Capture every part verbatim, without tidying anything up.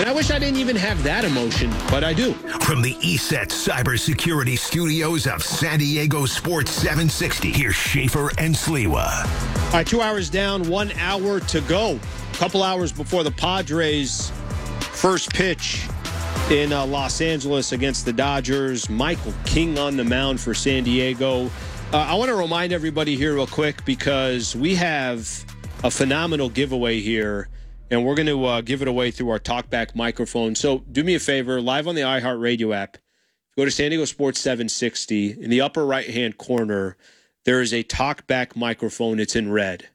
And I wish I didn't even have that emotion, but I do. From the E S E T Cybersecurity Studios of San Diego Sports seven sixty, here's Schaefer and Sliwa. All right, two hours down, one hour to go. A couple hours before the Padres' first pitch in uh, Los Angeles against the Dodgers. Michael King on the mound for San Diego. Uh, I want to remind everybody here real quick because we have a phenomenal giveaway here, and we're going to uh, give it away through our TalkBack microphone. So do me a favor, live on the iHeartRadio app, go to San Diego Sports seven sixty. In the upper right-hand corner, there is a TalkBack microphone. It's in red.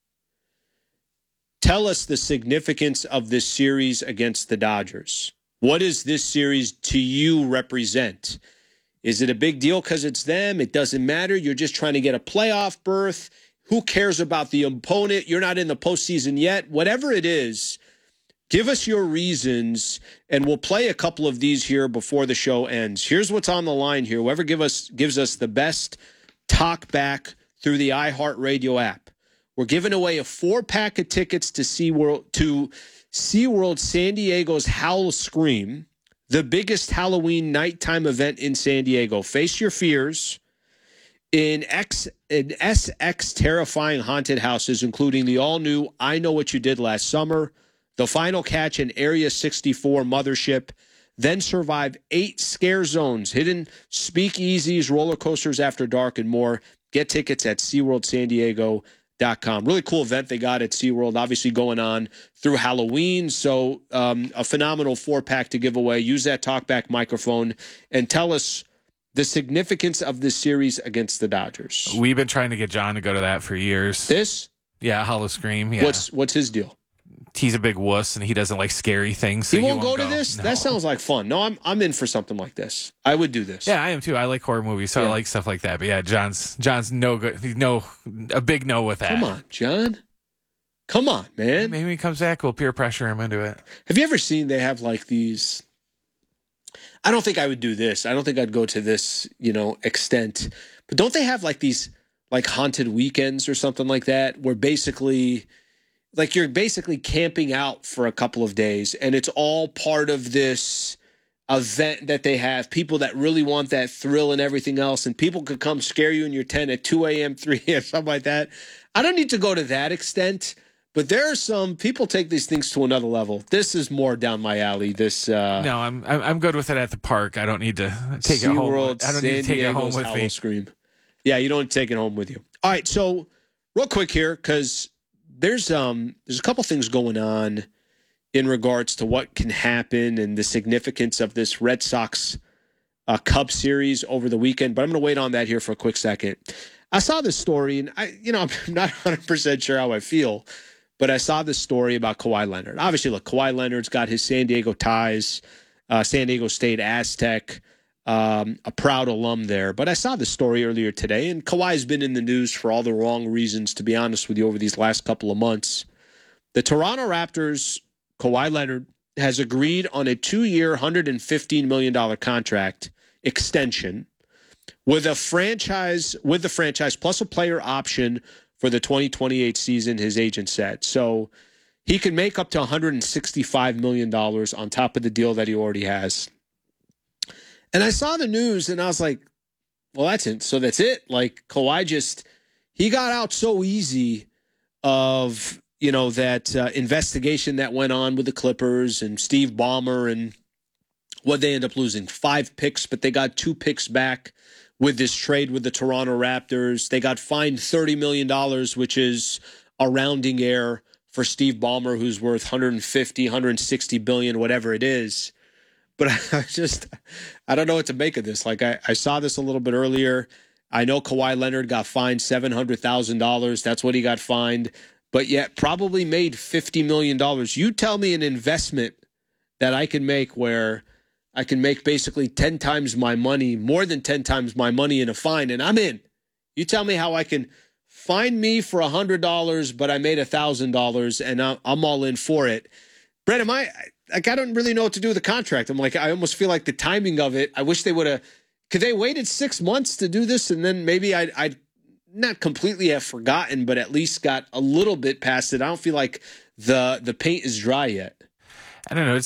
Tell us the significance of this series against the Dodgers. What does this series to you represent? Is it a big deal because it's them? It doesn't matter. You're just trying to get a playoff berth. Who cares about the opponent? You're not in the postseason yet. Whatever it is, give us your reasons, and we'll play a couple of these here before the show ends. Here's what's on the line here. Whoever give us gives us the best talk back through the iHeartRadio app. We're giving away a four-pack of tickets to SeaWorld, to SeaWorld San Diego's Howl Scream, the biggest Halloween nighttime event in San Diego. Face your fears in X in S X terrifying haunted houses, including the all-new I Know What You Did Last Summer, The Final Catch in Area sixty-four Mothership, then survive eight scare zones, hidden speakeasies, roller coasters after dark, and more. Get tickets at SeaWorld San Diego dot com. Really cool event they got at SeaWorld, obviously going on through Halloween. So um, a phenomenal four-pack to give away. Use that TalkBack microphone and tell us the significance of this series against the Dodgers. We've been trying to get John to go to that for years. This? Yeah, Hollow Scream. Yeah. What's what's his deal? He's a big wuss, and he doesn't like scary things. So he, won't he won't go, go to this? No. That sounds like fun. No, I'm I'm in for something like this. I would do this. Yeah, I am too. I like horror movies, so yeah. I like stuff like that. But yeah, John's John's no good. He's no a big no with that. Come on, John. Come on, man. Maybe when he comes back, we'll peer pressure him into it. Have you ever seen they have like these? I don't think I would do this. I don't think I'd go to this, you know, extent. But don't they have like these like haunted weekends or something like that, where basically, like you're basically camping out for a couple of days, and it's all part of this event that they have. People that really want that thrill and everything else, and people could come scare you in your tent at two a.m., three a.m., something like that. I don't need to go to that extent. But there are some people take these things to another level. This is more down my alley. This uh, no, I'm I'm good with it at the park. I don't need to take it home. SeaWorld, I don't San need to take it home Diego's with Howl me. Scream. Yeah, you don't take it home with you. All right, so real quick here, because there's um there's a couple things going on in regards to what can happen and the significance of this Red Sox uh, Cubs series over the weekend. But I'm going to wait on that here for a quick second. I saw this story, and I, you know, I'm not one hundred percent sure how I feel. But I saw this story about Kawhi Leonard. Obviously, look, Kawhi Leonard's got his San Diego ties, uh, San Diego State Aztec, um, a proud alum there. But I saw this story earlier today, and Kawhi's been in the news for all the wrong reasons, to be honest with you, over these last couple of months. The Toronto Raptors, Kawhi Leonard, has agreed on a two-year, one hundred fifteen million dollars contract extension with a franchise, with the franchise plus a player option for the twenty twenty-eight season, his agent said. So he can make up to one hundred sixty-five million dollars on top of the deal that he already has. And I saw the news, and I was like, well, that's it. So that's it. Like, Kawhi just, he got out so easy of, you know, that uh, investigation that went on with the Clippers and Steve Ballmer, and what they end up losing. Five picks, but they got two picks back with this trade with the Toronto Raptors. They got fined thirty million dollars, which is a rounding error for Steve Ballmer, who's worth one hundred fifty, one hundred sixty billion, whatever it is. But I just, I don't know what to make of this. Like, I, I saw this a little bit earlier. I know Kawhi Leonard got fined seven hundred thousand dollars. That's what he got fined. But yet probably made fifty million dollars. You tell me an investment that I can make where I can make basically ten times my money, more than ten times my money in a fine, and I'm in. You tell me how I can fine me for one hundred dollars, but I made one thousand dollars, and I'm all in for it. Brett, am I, like, I don't really know what to do with the contract. I'm like, I almost feel like the timing of it, I wish they would have, could they waited six months to do this, and then maybe I'd, I'd not completely have forgotten, but at least got a little bit past it. I don't feel like the the paint is dry yet. I don't know. It's